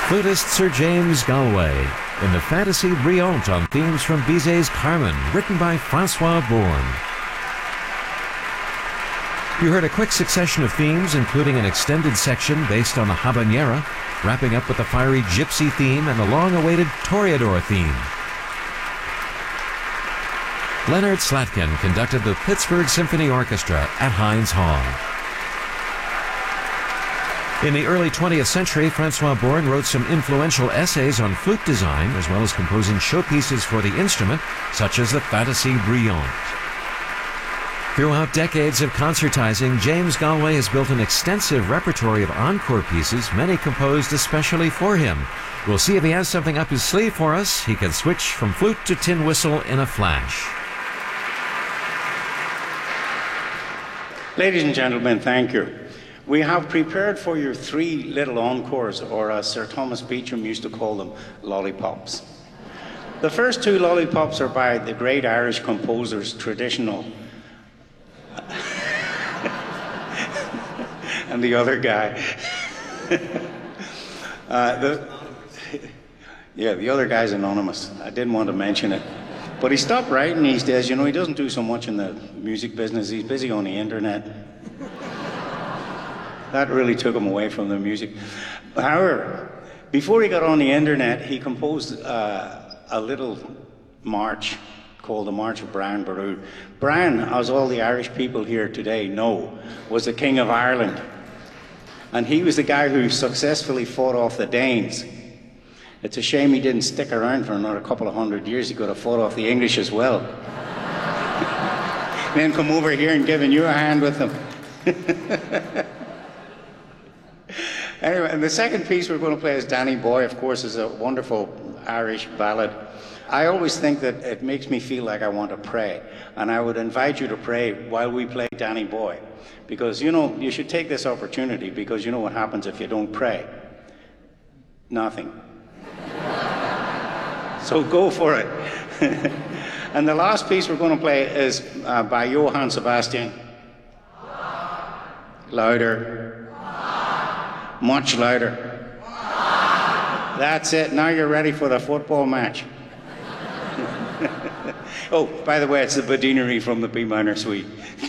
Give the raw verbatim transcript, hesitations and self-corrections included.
Flutist Sir James Galway in the Fantasy Brillante on themes from Bizet's Carmen, written by Francois Bourne. You heard a quick succession of themes, including an extended section based on the habanera, wrapping up with the fiery gypsy theme and the long-awaited Toreador theme. Leonard Slatkin conducted the Pittsburgh Symphony Orchestra at Heinz Hall. In the early twentieth century, Francois Bourne wrote some influential essays on flute design, as well as composing showpieces for the instrument, such as the Fantasy Brillante. Throughout decades of concertizing, James Galway has built an extensive repertoire of encore pieces, many composed especially for him. We'll see if he has something up his sleeve for us. He can switch from flute to tin whistle in a flash. Ladies and gentlemen, thank you. We have prepared for you three little encores, or as Sir Thomas Beecham used to call them, lollipops. The first two lollipops are by the great Irish composers, traditional. And the other guy. uh, the, yeah, the other guy's anonymous. I didn't want to mention it. But he stopped writing these days. You know, he doesn't do so much in the music business. He's busy on the internet. That really took him away from the music. However, before he got on the internet, he composed uh, a little march called the March of Brian Boru. Brian, as all the Irish people here today know, was the King of Ireland. And he was the guy who successfully fought off the Danes. It's a shame he didn't stick around for another couple of hundred years. He could have fought off the English as well. Then come over here and giving you a hand with them. Anyway, and the second piece we're going to play is Danny Boy, of course, is a wonderful Irish ballad. I always think that it makes me feel like I want to pray. And I would invite you to pray while we play Danny Boy. Because, you know, you should take this opportunity, because you know what happens if you don't pray? Nothing. So go for it. And the last piece we're going to play is uh, by Johann Sebastian. Louder. Much louder. That's it. Now you're ready for the football match. Oh, by the way, it's the Badinery from the B minor suite.